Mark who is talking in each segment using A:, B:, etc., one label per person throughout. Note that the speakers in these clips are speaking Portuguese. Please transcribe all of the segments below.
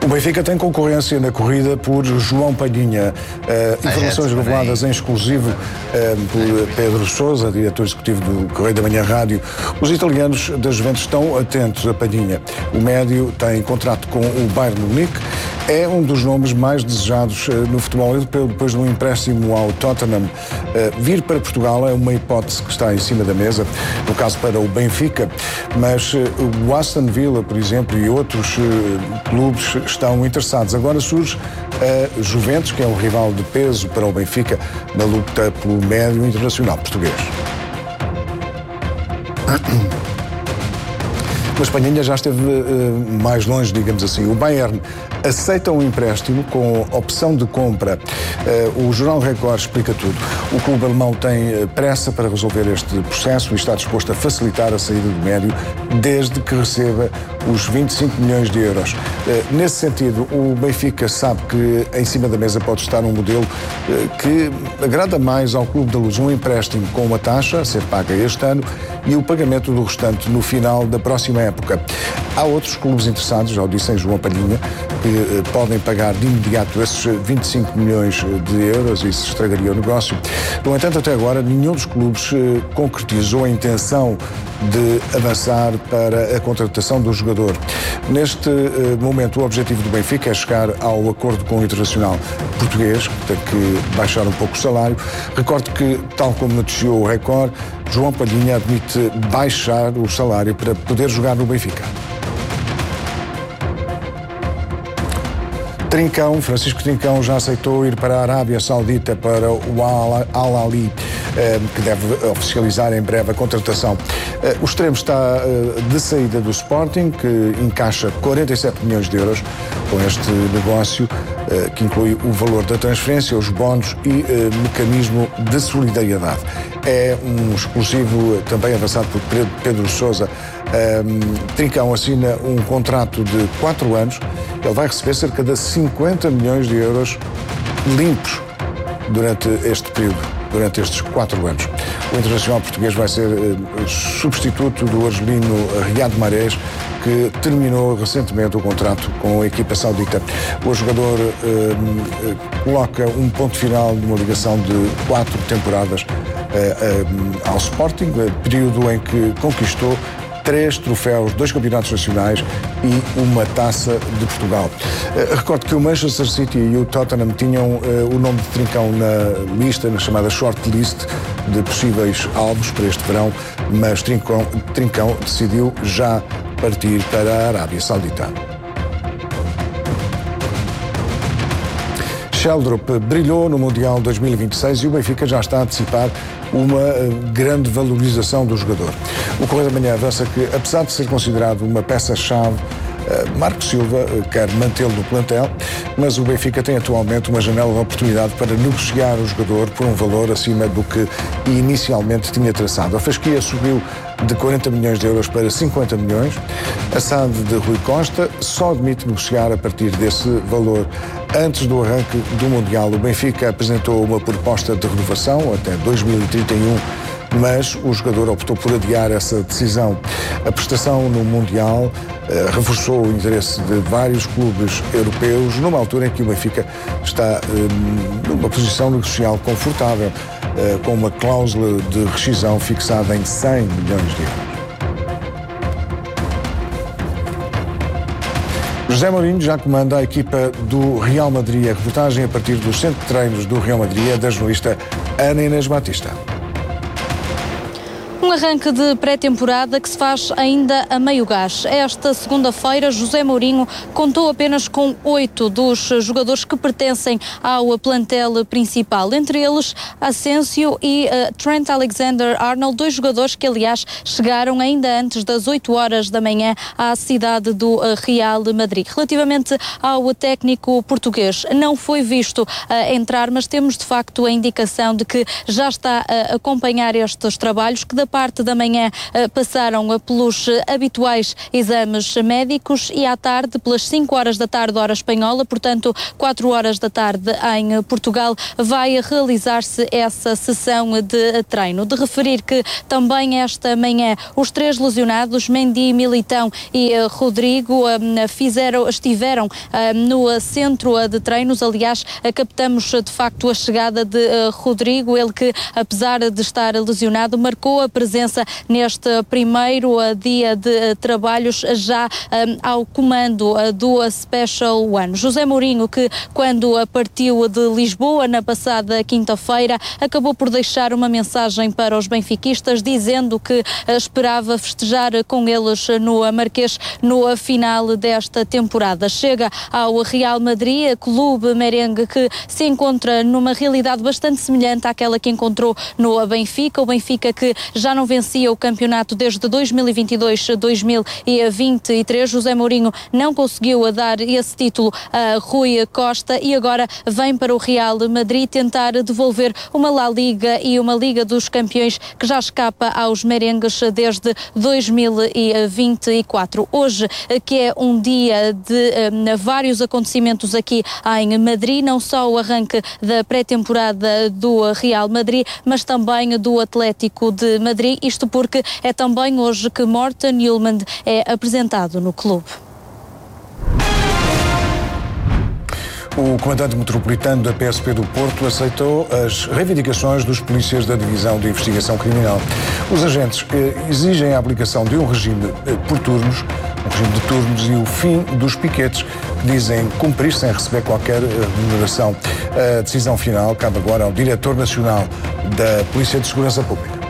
A: O Benfica tem concorrência na corrida por João Palhinha. Informações reveladas em exclusivo por Pedro Sousa, diretor executivo do Correio da Manhã Rádio. Os italianos da Juventus estão atentos a Palhinha. O médio tem contrato com o Bayern Munique. É um dos nomes mais desejados no futebol europeu depois de um empréstimo ao Tottenham. Vir para Portugal é uma hipótese que está em cima da mesa, no caso para o Benfica, mas o Aston Villa, por exemplo, e outros clubes estão interessados. Agora surge a Juventus, que é um rival de peso para o Benfica na luta pelo médio internacional português. Mas Palhinha já esteve mais longe, digamos assim. O Bayern aceita um empréstimo com opção de compra. O Jornal Record explica tudo. O clube alemão tem pressa para resolver este processo e está disposto a facilitar a saída do médio desde que receba os 25 milhões de euros. Nesse sentido, o Benfica sabe que em cima da mesa pode estar um modelo que agrada mais ao Clube da Luz, um empréstimo com uma taxa a ser paga este ano e o pagamento do restante no final da próxima época. Há outros clubes interessados, já o disse em João Palhinha, que podem pagar de imediato esses 25 milhões de euros e isso estragaria o negócio. No entanto, até agora, nenhum dos clubes concretizou a intenção de avançar para a contratação do jogador. Neste momento, o objetivo do Benfica é chegar ao acordo com o Internacional português, que tem que baixar um pouco o salário. Recordo que, tal como noticiou o Record, João Palhinha admite baixar o salário para poder jogar no Benfica. Francisco Trincão já aceitou ir para a Arábia Saudita para o Al-Ahly, que deve oficializar em breve a contratação. O extremo está de saída do Sporting, que encaixa 47 milhões de euros com este negócio, que inclui o valor da transferência, os bónus e mecanismo de solidariedade. É um exclusivo também avançado por Pedro Sousa. Trincão assina um contrato de 4 anos. Ele vai receber cerca de 50 milhões de euros limpos durante este período, durante estes 4 anos. O internacional português vai ser substituto do argelino Riyad Mahrez, que terminou recentemente o contrato com a equipa saudita. O jogador coloca um ponto final numa ligação de 4 temporadas ao Sporting, período em que conquistou 3 troféus, 2 campeonatos nacionais e uma taça de Portugal. Recordo que o Manchester City e o Tottenham tinham o nome de Trincão na lista, na chamada shortlist de possíveis alvos para este verão, mas Trincão decidiu já partir para a Arábia Saudita. Sheldrup brilhou no Mundial 2026 e o Benfica já está a antecipar uma grande valorização do jogador. O Correio da Manhã avança que, apesar de ser considerado uma peça-chave, Marco Silva quer mantê-lo no plantel, mas o Benfica tem atualmente uma janela de oportunidade para negociar o jogador por um valor acima do que inicialmente tinha traçado. A fasquia subiu de 40 milhões de euros para 50 milhões. A SAD de Rui Costa só admite negociar a partir desse valor. Antes do arranque do Mundial, o Benfica apresentou uma proposta de renovação até 2031, mas o jogador optou por adiar essa decisão. A prestação no Mundial reforçou o interesse de vários clubes europeus, numa altura em que o Benfica está numa posição negocial confortável, com uma cláusula de rescisão fixada em 100 milhões de euros. José Mourinho já comanda a equipa do Real Madrid. A reportagem a partir do centro de treinos do Real Madrid é da jornalista Ana Inês Batista.
B: Um arranque de pré-temporada que se faz ainda a meio gás. Esta segunda-feira, José Mourinho contou apenas com 8 dos jogadores que pertencem ao plantel principal. Entre eles, Asensio e Trent Alexander-Arnold, 2 jogadores que, aliás, chegaram ainda antes das 8 horas da manhã à cidade do Real Madrid. Relativamente ao técnico português, não foi visto entrar, mas temos, de facto, a indicação de que já está a acompanhar estes trabalhos, que da parte da manhã passaram pelos habituais exames médicos e à tarde, pelas 5 horas da tarde, hora espanhola, portanto 4 horas da tarde em Portugal, vai realizar-se essa sessão de treino. De referir que também esta manhã os 3 lesionados, Mendy, Militão e Rodrigo, estiveram no centro de treinos. Aliás, captamos de facto a chegada de Rodrigo, ele que, apesar de estar lesionado, marcou a presença neste primeiro dia de trabalhos já ao comando do Special One. José Mourinho, que quando partiu de Lisboa na passada quinta-feira, acabou por deixar uma mensagem para os benfiquistas, dizendo que esperava festejar com eles no Marquês no final desta temporada. Chega ao Real Madrid, clube merengue que se encontra numa realidade bastante semelhante àquela que encontrou no Benfica. O Benfica que já não vencia o campeonato desde 2022-2023. José Mourinho não conseguiu dar esse título a Rui Costa e agora vem para o Real Madrid tentar devolver uma La Liga e uma Liga dos Campeões que já escapa aos merengues desde 2024. Hoje, que é um dia de vários acontecimentos aqui em Madrid, não só o arranque da pré-temporada do Real Madrid, mas também do Atlético de Madrid, isto porque é também hoje que Morten Hjulmand é apresentado no clube.
A: O comandante metropolitano da PSP do Porto aceitou as reivindicações dos polícias da Divisão de Investigação Criminal. Os agentes exigem a aplicação de um regime por turnos, um regime de turnos e o fim dos piquetes, que dizem cumprir sem receber qualquer remuneração. A decisão final cabe agora ao Diretor Nacional da Polícia de Segurança Pública.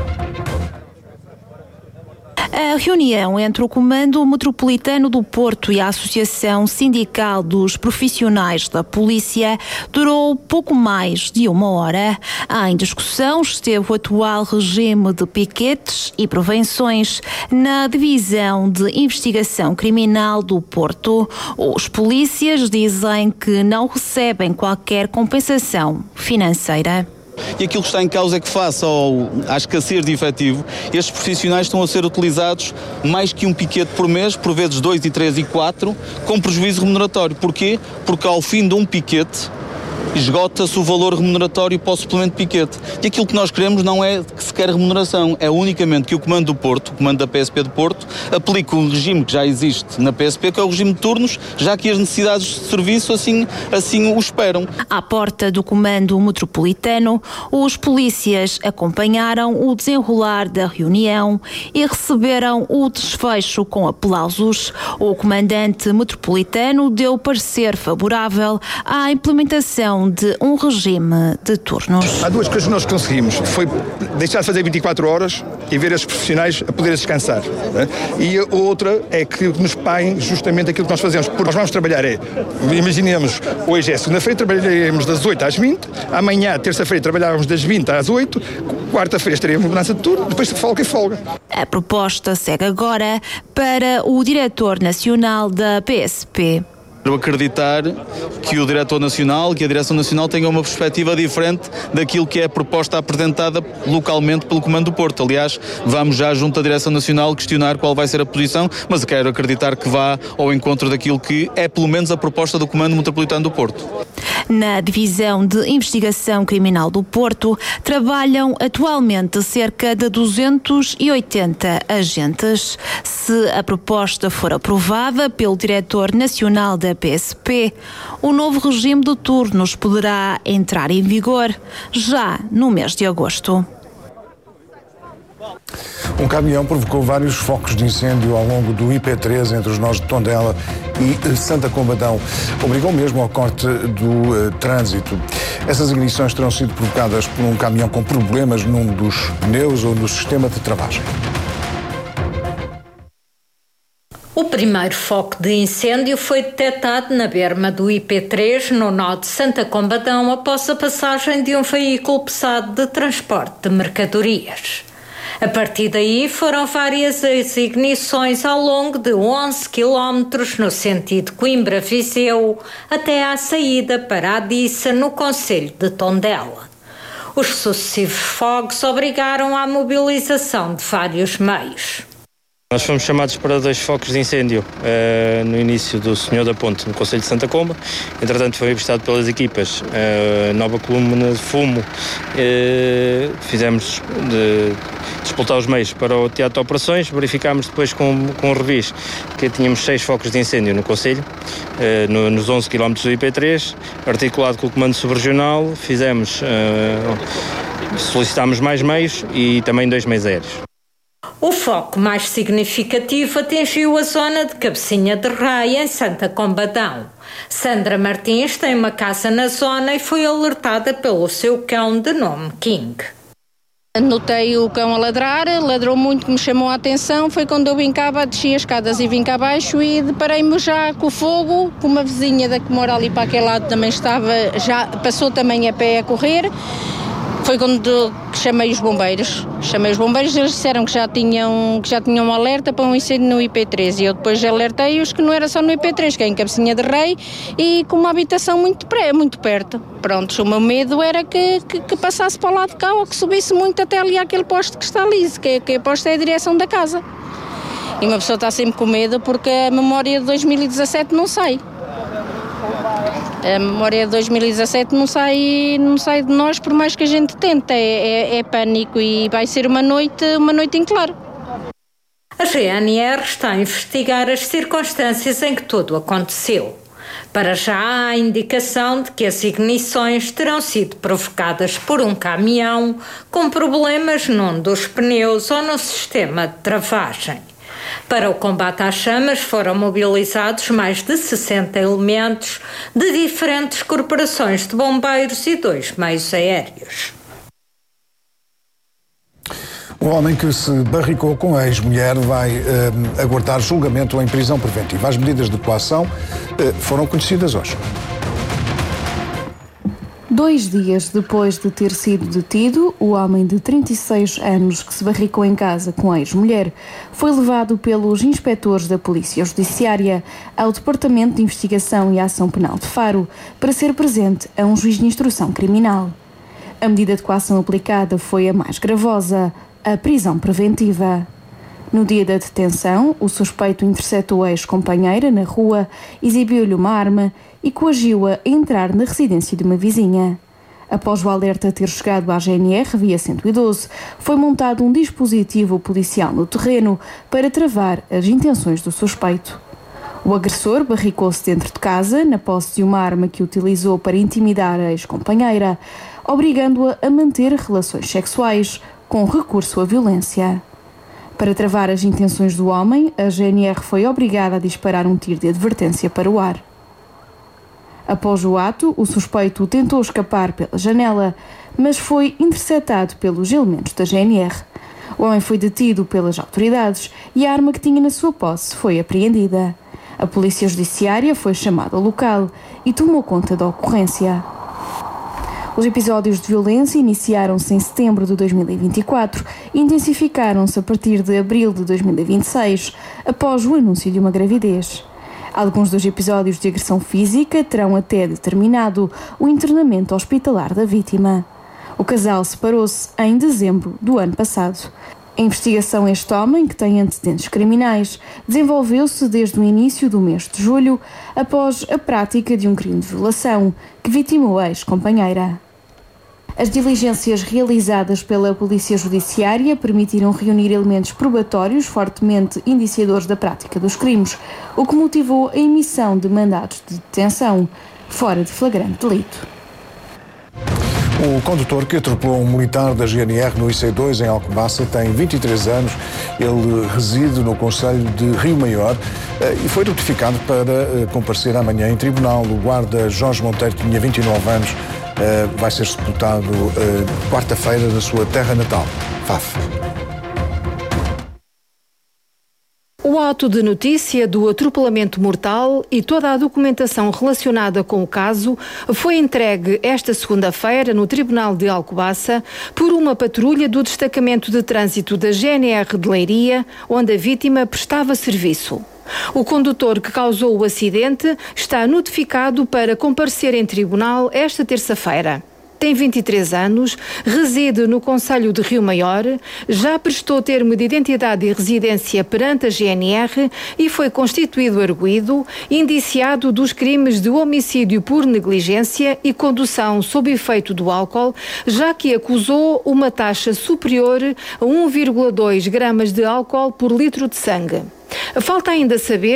C: A reunião entre o Comando Metropolitano do Porto e a Associação Sindical dos Profissionais da Polícia durou pouco mais de 1 hora. Em discussão esteve o atual regime de piquetes e prevenções na Divisão de Investigação Criminal do Porto. Os polícias dizem que não recebem qualquer compensação financeira.
D: E aquilo que está em causa é que, face à escassez de efetivo, estes profissionais estão a ser utilizados mais que um piquete por mês, por vezes 2, 3 e 4, com prejuízo remuneratório. Porquê? Porque ao fim de um piquete esgota-se o valor remuneratório para o suplemento de piquete. E aquilo que nós queremos não é sequer remuneração, é unicamente que o Comando do Porto, o Comando da PSP do Porto, aplique um regime que já existe na PSP, que é o regime de turnos, já que as necessidades de serviço assim o esperam.
C: À porta do Comando Metropolitano, os polícias acompanharam o desenrolar da reunião e receberam o desfecho com aplausos. O Comandante Metropolitano deu parecer favorável à implementação de um regime de turnos.
E: Há 2 coisas que nós conseguimos. Foi deixar de fazer 24 horas e ver esses profissionais a poderem descansar. Né? E a outra é que nos paguem justamente aquilo que nós fazemos. Porque nós vamos trabalhar imaginemos, hoje é segunda-feira, trabalharemos das 8 às 20, amanhã, terça-feira, trabalhávamos das 20 às 8, quarta-feira estaríamos em mudança de turno, depois folga e folga.
C: A proposta segue agora para o Diretor Nacional da PSP.
D: Acreditar que o Diretor Nacional, que a Direção Nacional tenha uma perspectiva diferente daquilo que é a proposta apresentada localmente pelo Comando do Porto. Aliás, vamos já junto à Direção Nacional questionar qual vai ser a posição, mas quero acreditar que vá ao encontro daquilo que é pelo menos a proposta do Comando Metropolitano do Porto.
C: Na Divisão de Investigação Criminal do Porto trabalham atualmente cerca de 280 agentes. Se a proposta for aprovada pelo Diretor Nacional da PSP, o novo regime de turnos poderá entrar em vigor já no mês de agosto.
A: Um caminhão provocou vários focos de incêndio ao longo do IP3 entre os nós de Tondela e Santa Combadão. Obrigou mesmo ao corte do trânsito. Essas ignições terão sido provocadas por um caminhão com problemas num dos pneus ou no sistema de travagem.
F: O primeiro foco de incêndio foi detectado na berma do IP3, no nó de Santa Combadão, após a passagem de um veículo pesado de transporte de mercadorias. A partir daí foram várias as ignições ao longo de 11 quilómetros no sentido Coimbra-Viseu até à saída para a Dissa, no concelho de Tondela. Os sucessivos fogos obrigaram à mobilização de vários meios.
G: Nós fomos chamados para 2 focos de incêndio no início do Senhor da Ponte, no Concelho de Santa Comba. Entretanto, foi avistado pelas equipas nova coluna de fumo. Fizemos disputar os meios para o teatro de operações. Verificámos depois com o revis que tínhamos 6 focos de incêndio no Concelho, nos 11 km do IP3, articulado com o Comando Subregional. Solicitámos mais meios e também 2 meios aéreos.
F: O foco mais significativo atingiu a zona de Cabecinha de Rei, em Santa Combadão. Sandra Martins tem uma casa na zona e foi alertada pelo seu cão de nome King.
H: Notei o cão a ladrar, ladrou muito, me chamou a atenção, foi quando eu vim cá, desci as escadas e vim cá abaixo e deparei-me já com o fogo, com uma vizinha da que mora ali para aquele lado também já passou também a pé a correr. Foi quando chamei os bombeiros, eles disseram que já tinham um alerta para um incêndio no IP3 e eu depois alertei-os que não era só no IP3, que é em Cabecinha de Rei e com uma habitação muito perto. Pronto, o meu medo era que passasse para o lado de cá ou que subisse muito até ali àquele poste que está ali, que a poste é a direção da casa. E uma pessoa está sempre com medo porque a memória de 2017 não sai. A memória de 2017 não sai de nós por mais que a gente tente, é pânico e vai ser uma noite em claro.
F: A GNR está a investigar as circunstâncias em que tudo aconteceu. Para já há a indicação de que as ignições terão sido provocadas por um caminhão com problemas num dos pneus ou no sistema de travagem. Para o combate às chamas foram mobilizados mais de 60 elementos de diferentes corporações de bombeiros e 2 meios aéreos.
A: O homem que se barricou com a ex-mulher vai aguardar julgamento em prisão preventiva. As medidas de coação foram conhecidas hoje.
I: 2 dias depois de ter sido detido, o homem de 36 anos que se barricou em casa com a ex-mulher foi levado pelos inspectores da Polícia Judiciária ao Departamento de Investigação e Ação Penal de Faro para ser presente a um juiz de instrução criminal. A medida de coação aplicada foi a mais gravosa, a prisão preventiva. No dia da detenção, o suspeito interceptou a ex-companheira na rua, exibiu-lhe uma arma e coagiu-a a entrar na residência de uma vizinha. Após o alerta ter chegado à GNR via 112, foi montado um dispositivo policial no terreno para travar as intenções do suspeito. O agressor barricou-se dentro de casa, na posse de uma arma que utilizou para intimidar a ex-companheira, obrigando-a a manter relações sexuais com recurso à violência. Para travar as intenções do homem, a GNR foi obrigada a disparar um tiro de advertência para o ar. Após o ato, o suspeito tentou escapar pela janela, mas foi interceptado pelos elementos da GNR. O homem foi detido pelas autoridades e a arma que tinha na sua posse foi apreendida. A Polícia Judiciária foi chamada ao local e tomou conta da ocorrência. Os episódios de violência iniciaram-se em setembro de 2024 e intensificaram-se a partir de abril de 2026, após o anúncio de uma gravidez. Alguns dos episódios de agressão física terão até determinado o internamento hospitalar da vítima. O casal separou-se em dezembro do ano passado. A investigação a este homem, que tem antecedentes criminais, desenvolveu-se desde o início do mês de julho, após a prática de um crime de violação que vitimou a ex-companheira. As diligências realizadas pela Polícia Judiciária permitiram reunir elementos probatórios fortemente indiciadores da prática dos crimes, o que motivou a emissão de mandados de detenção fora de flagrante delito.
A: O condutor que atropelou um militar da GNR no IC2 em Alcobaça tem 23 anos. Ele reside no concelho de Rio Maior e foi notificado para comparecer amanhã em tribunal. O guarda Jorge Monteiro, que tinha 29 anos, vai ser sepultado quarta-feira na sua terra natal, Faf.
J: O auto de notícia do atropelamento mortal e toda a documentação relacionada com o caso foi entregue esta segunda-feira no Tribunal de Alcobaça por uma patrulha do Destacamento de Trânsito da GNR de Leiria, onde a vítima prestava serviço. O condutor que causou o acidente está notificado para comparecer em tribunal esta terça-feira. tem 23 anos, reside no concelho de Rio Maior, já prestou termo de identidade e residência perante a GNR e foi constituído arguido, indiciado dos crimes de homicídio por negligência e condução sob efeito do álcool, já que acusou uma taxa superior a 1,2 gramas de álcool por litro de sangue. Falta ainda saber